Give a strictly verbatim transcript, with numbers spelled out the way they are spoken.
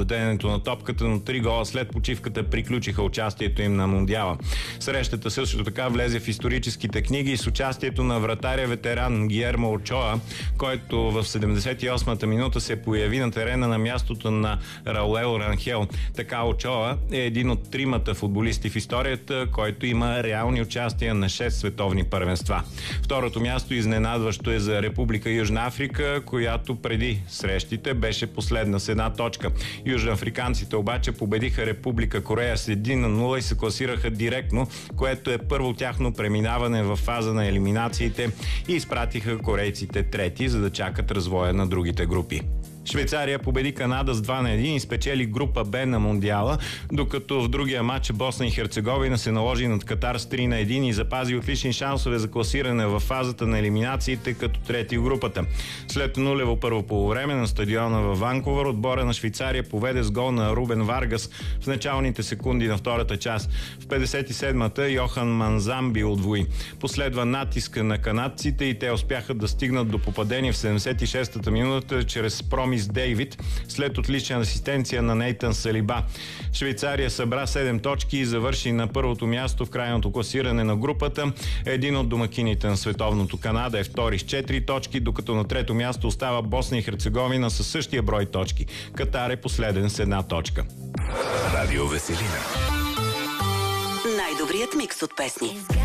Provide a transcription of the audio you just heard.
владението на топката, но три гола след почивката приключиха участието им на Мондиала. Срещата също така влезе в историческите книги с участието на вратаря ветеран Гиермо Очоа, който в седемдесет и осмата минута се появи на терена на мястото на Раулел Ранхел. Така Очоа е един от тримата футболисти в историята, който има реални участия на шест световни първенства. Второто място изненадващо е за Република Южна Африка, която преди срещите беше последна с една точка. Южноафриканците обаче победиха Република Корея с един на нула и се класираха директно, което е първо тяхно преминаване в фаза на елиминациите, и изпратиха корейците трети, за да чакат развоя на другите групи. Швейцария победи Канада с два на един и спечели група Б на Мондиала, докато в другия матч Босна и Херцеговина се наложи над Катар с три на един и запази отлични шансове за класиране в фазата на елиминациите като трети в групата. След нулево първо полувреме на стадиона във Ванкувър, отбора на Швейцария поведе с гол на Рубен Варгас в началните секунди на втората част. В петдесет и седмата Йохан Манзамби удвои. Последва натиска на канадците и те успяха да стигнат до попадение в седемдесет и шестата минута чрез Промис Дейвид след отлична асистенция на Нейтан Салиба. Швейцария събра седем точки и завърши на първото място в крайното класиране на групата. Един от домакините на световното Канада е втори с четири точки, докато на трето място остава Босна и Херцеговина със същия брой точки. Катар е последен с една точка. Радио Веселина. Най-добрият микс от песни.